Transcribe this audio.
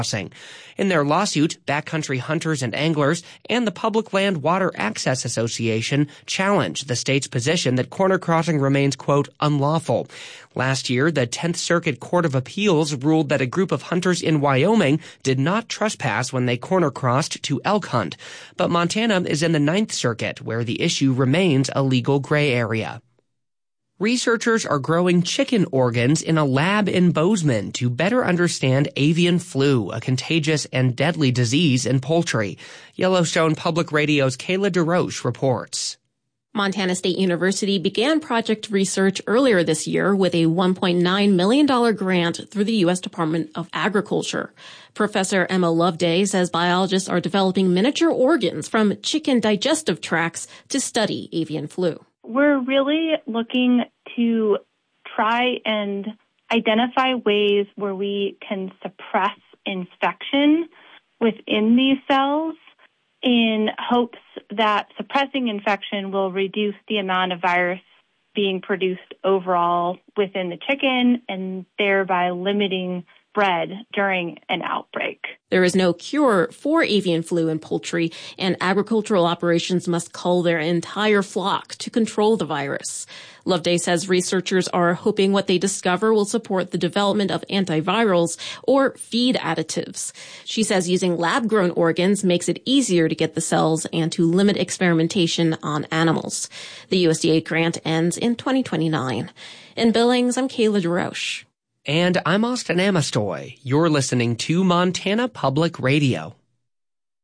crossing. In their lawsuit, backcountry hunters and anglers and the Public Land Water Access Association challenged the state's position that corner crossing remains, quote, unlawful. Last year, the 10th Circuit Court of Appeals ruled that a group of hunters in Wyoming did not trespass when they corner crossed to elk hunt. But Montana is in the 9th Circuit, where the issue remains a legal gray area. Researchers are growing chicken organs in a lab in Bozeman to better understand avian flu, a contagious and deadly disease in poultry. Yellowstone Public Radio's Kayla DeRoche reports. Montana State University began project research earlier this year with a $1.9 million grant through the U.S. Department of Agriculture. Professor Emma Loveday says biologists are developing miniature organs from chicken digestive tracts to study avian flu. We're really looking to try and identify ways where we can suppress infection within these cells in hopes that suppressing infection will reduce the amount of virus being produced overall within the chicken and thereby limiting spread during an outbreak. There is no cure for avian flu in poultry, and agricultural operations must cull their entire flock to control the virus. Loveday says researchers are hoping what they discover will support the development of antivirals or feed additives. She says using lab-grown organs makes it easier to get the cells and to limit experimentation on animals. The USDA grant ends in 2029. In Billings, I'm Kayla DeRoche. And I'm Austin Amastoy. You're listening to Montana Public Radio.